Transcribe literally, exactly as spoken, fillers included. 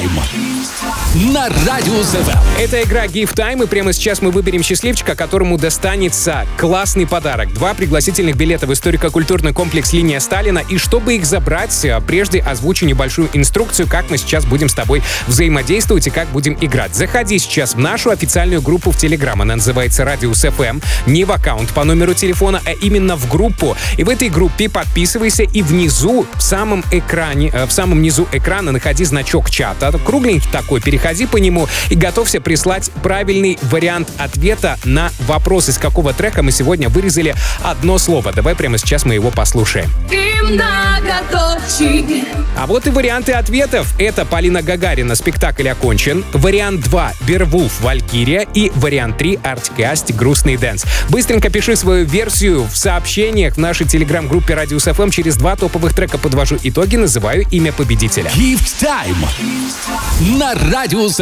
Time на Радиус эф эм. Это игра Gift Time, и прямо сейчас мы выберем счастливчика, которому достанется классный подарок. Два пригласительных билета в историко-культурный комплекс «Линия Сталина». И чтобы их забрать, прежде озвучу небольшую инструкцию, как мы сейчас будем с тобой взаимодействовать и как будем играть. Заходи сейчас в нашу официальную группу в Telegram. Она называется Радиус эф эм. Не в аккаунт по номеру телефона, а именно в группу. И в этой группе подписывайся, и внизу, в самом экране, в самом низу экрана находи значок чата. Кругленький такой, переходи по нему и готовься прислать правильный вариант ответа на вопрос, из какого трека мы сегодня вырезали одно слово. Давай прямо сейчас мы его послушаем. А вот и варианты ответов. Это Полина Гагарина, спектакль окончен. Вариант два — Вервулф, Валькирия. И вариант три — Артик и Асти, грустный дэнс. Быстренько пиши свою версию в сообщениях в нашей телеграм-группе Радиус эф эм. Через два топовых трека подвожу итоги, называю имя победителя. Gift Time на Радиус